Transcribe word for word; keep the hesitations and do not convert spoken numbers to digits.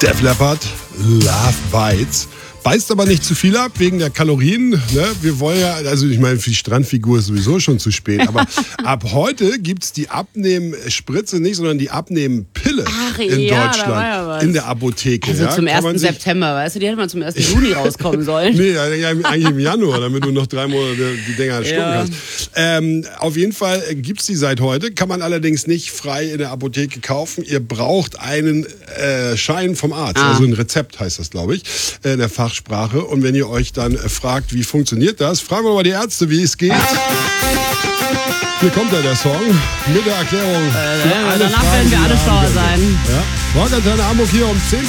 Def Leppard, Love Bites. Beißt aber nicht zu viel ab, wegen der Kalorien. Ne? Wir wollen ja, also ich meine, für die Strandfigur ist sowieso schon zu spät. Aber ab heute gibt's die Abnehmspritze nicht, sondern die Abnehmpille Ach, in ja, Deutschland. da war ja was. In der Apotheke. Also ja? zum Kann man ersten sich- September, weißt du, die hätte man zum ersten Juni rauskommen sollen. Nee, ja, ja, eigentlich im Januar, damit du noch drei Monate die Dinger schlucken Ja. kannst. Ähm, auf jeden Fall gibt's die seit heute, kann man allerdings nicht frei in der Apotheke kaufen. Ihr braucht einen äh, Schein vom Arzt, Ah. also ein Rezept heißt das, glaube ich, äh, in der Fachsprache. Und wenn ihr euch dann äh, fragt, wie funktioniert das, fragen wir mal die Ärzte, wie es geht. Hier kommt ja der Song mit der Erklärung. Äh, für alle danach Fragen, werden wir die alle ihr schlauer haben sein. könntet. Ja? Rock Antenne Hamburg hier um zehn